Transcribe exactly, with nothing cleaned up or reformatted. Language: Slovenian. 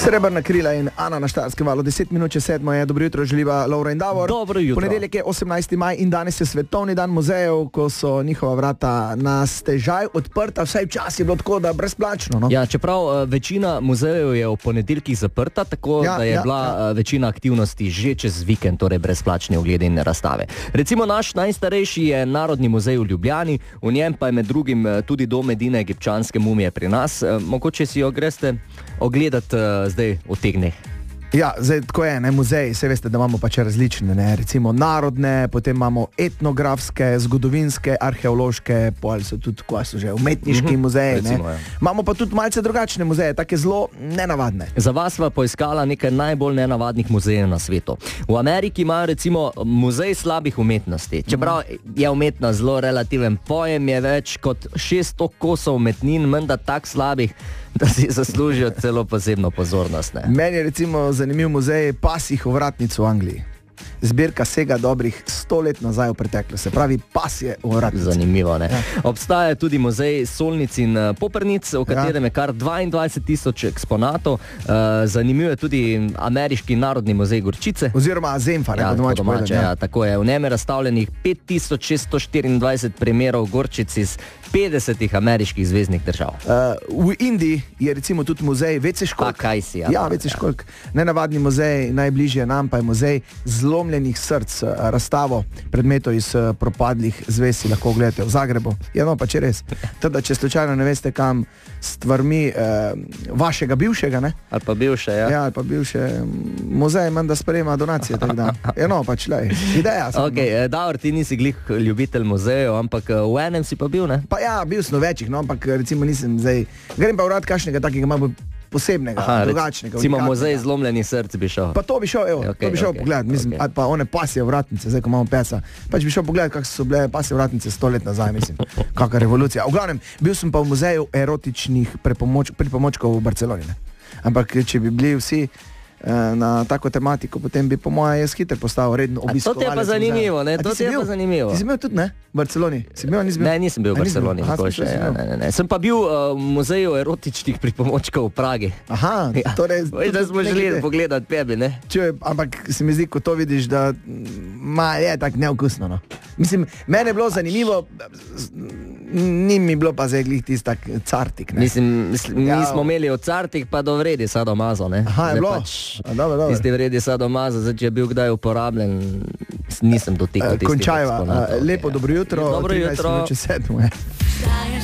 Srebrna krila in Ana na Štajerskem valu. Deset minut čez sedmo je. Dobro jutro, želiva Lovro in Davor. Dobro jutro. Ponedeljek je osemnajsti maj in danes je svetovni dan muzejev, ko so njihova vrata na stežaj odprta. Vsaj včasih je bilo tako, da brezplačno. No? Ja, čeprav večina muzejev je v ponedeljkih zaprta, tako ja, da je ja, bila ja. večina aktivnosti že čez vikend, torej brezplačne oglede in razstave. Recimo naš najstarejši je Narodni muzej v Ljubljani, v njem pa je med drugim tudi dom edine egipčanske mumije pri nas. Mogoče si jo greste ogledati zdaj v teh dneh. Ja, zdaj tako je, ne, muzeji, se veste, da imamo pač različne, ne, recimo narodne, potem imamo etnografske, zgodovinske, arheološke, pol so tudi, ko so že umetniški mm-hmm. muzeji, ne. Recimo, ja. Imamo pa tudi malce drugačne muzeje, take zelo nenavadne. Za vas sva poiskala nekaj najbolj nenavadnih muzejev na svetu. V Ameriki imajo recimo muzej slabih umetnosti. Čeprav je umetnost zelo relativen pojem, je več kot šeststo kosov umetnin, menda tak slabih, da si zaslužijo celo posebno pozornost. Ne? Meni je recimo zanimiv muzej pasjih ovratnic v Angliji. Zbirka sega dobrih sto let nazaj v preteklost, se pravi pasje ovratnic. Zanimivo, ne? Ja. Obstaja tudi muzej solnic in popernic, v katerem ja. je kar dvaindvajset tisoč eksponatov. Zanimiv je tudi ameriški narodni muzej gorčice. Oziroma Zemfa, ja, po domače povedano. Ja. Ja, tako je. V njem je razstavljenih pet tisoč šeststo štiriindvajset primerov gorčic iz petdesetih ameriških zveznih držav. Uh, v Indiji je recimo tudi muzej Vece Školjk. Pa kaj si, ja. Ja, Vece Školjk. Ja. Nenavadni muzej, najbližje nam pa je muzej zlomljenih src, razstavo predmetov iz propadlih zvez si lahko gledate v Zagrebu. Ja, no, pa če res. Teda, če slučajno ne veste, kam stvarmi eh, vašega bivšega, ne? Ali pa bivše, ja. Ja, ali pa bivše. Muzej menda sprejema donacije, tako da. Ja, no, pač, lej, ideja. Ok, no. Davor, ti nisi glih ljubitelj muzejev, ampak v enem si pa bil, ne? Pa ja, bil sem v večjih, no, ampak recimo nisem zdaj, grem pa v rad kakšnega takega malo posebnega, Aha, drugačnega. Recimo muzej zlomljenih src bi šel. Pa to bi šel, evo, okay, to bi šel okay, pogledati, mislim, okay. ali pa one pasje vratnice, zdaj ko imamo pesa, pač bi šel pogledati, kako so bile pasje vratnice sto let nazaj, mislim, kakva revolucija. V glavnem, bil sem pa v muzeju erotičnih pripomoč, pripomočkov v Barceloni, ne? Ampak če bi bili vsi na tako tematiko, potem bi po moje jaz hitro postal redno obiskovalec. To ti je pa zanimivo, ne? To ti je pa zanimivo. Ti si bil tudi, ne? V Barceloni? Si bil, nisi bil? Ne, nisem bil v Barceloni. Aha, še, ja, ne, ne, ne. Sem pa bil uh, v muzeju erotičnih pripomočkov v Pragi. Aha, ja. Torej... Veš, da smo želeli pogledati pebi, ne? Če, ampak se mi zdi, ko to vidiš, da ma, je tak neokusno, no. Mislim, mene je bilo zanimivo, ni mi bilo pa zdaj glih tist tak cartik, ne? Mislim, mislim ja, mi smo imeli od cartik pa do vredi sadomazo, ne? Aha, je bilo? Pač, tisti vredi sadomazo, zdaj, če je bil kdaj uporabljen, nisem dotikal tistih. Končajva, lepo dobro jutro, dobro jutro. trinajst minut čez sedmo je.